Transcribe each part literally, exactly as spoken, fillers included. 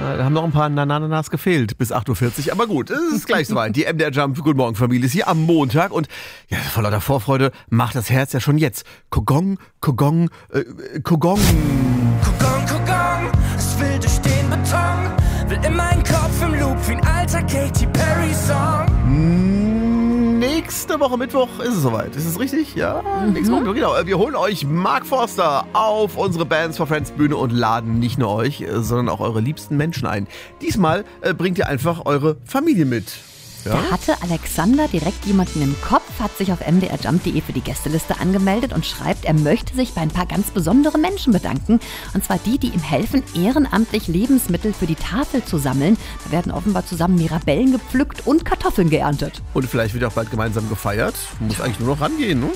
Da haben noch ein paar Nananas gefehlt bis acht Uhr vierzig. Aber gut, es ist gleich soweit. Die M D R Jump Guten Morgen Familie ist hier am Montag. Und ja, vor lauter Vorfreude macht das Herz ja schon jetzt. Kogong, Kogong, äh, Kogong. Kogong, Kogong, es will durch den Beton. Will in meinen Kopf im Loop wie ein alter Katy Perry Song. Nächste Woche Mittwoch ist es soweit. Ist es richtig? Ja, mhm. nächste Woche, genau. Wir holen euch Mark Forster auf unsere Bands for Friends Bühne und laden nicht nur euch, sondern auch eure liebsten Menschen ein. Diesmal äh, bringt ihr einfach eure Familie mit. Ja? Da hatte Alexander direkt jemanden im Kopf, hat sich auf m d r jump punkt d e für die Gästeliste angemeldet und schreibt, er möchte sich bei ein paar ganz besonderen Menschen bedanken. Und zwar die, die ihm helfen, ehrenamtlich Lebensmittel für die Tafel zu sammeln. Da werden offenbar zusammen Mirabellen gepflückt und Kartoffeln geerntet. Und vielleicht wird auch bald gemeinsam gefeiert. Muss eigentlich nur noch rangehen, ne?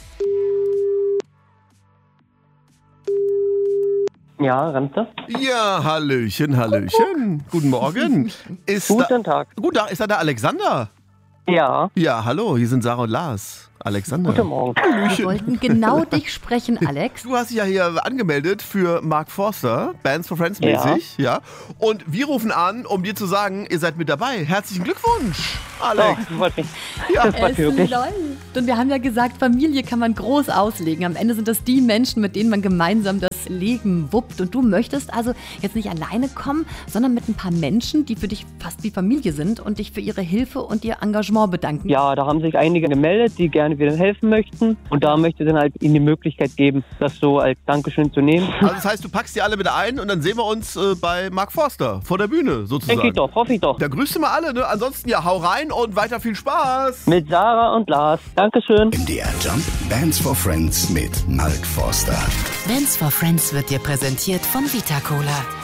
Ja, Ramste? Ja, Hallöchen, Hallöchen. Guten Morgen. Ist Guten da, Tag. Guten Tag, ist da der Alexander? Ja. Ja, hallo, hier sind Sarah und Lars. Alexander. Guten Morgen. Wir wollten genau dich sprechen, Alex. Du hast dich ja hier angemeldet für Mark Forster, Bands for Friends mäßig. Ja. ja. Und wir rufen an, um dir zu sagen, ihr seid mit dabei. Herzlichen Glückwunsch, Alex. Oh, das freut mich. Ja. Das freut mich Es wirklich. läuft. Und wir haben ja gesagt, Familie kann man groß auslegen. Am Ende sind das die Menschen, mit denen man gemeinsam das Leben wuppt. Und du möchtest also jetzt nicht alleine kommen, sondern mit ein paar Menschen, die für dich fast wie Familie sind und dich für ihre Hilfe und ihr Engagement bedanken. Ja, da haben sich einige gemeldet, die gerne wieder helfen möchten. Und da möchte ich dann halt ihnen die Möglichkeit geben, das so als Dankeschön zu nehmen. Also das heißt, du packst die alle mit ein und dann sehen wir uns äh, bei Mark Forster vor der Bühne sozusagen. Denke ich doch, hoffe ich doch. Da grüßt du mal alle, ne? Ansonsten ja, hau rein und weiter viel Spaß. Mit Sarah und Lars. Dankeschön. M D R Jump Bands for Friends mit Mark Forster. Bands for Friends wird dir präsentiert von Vita Cola.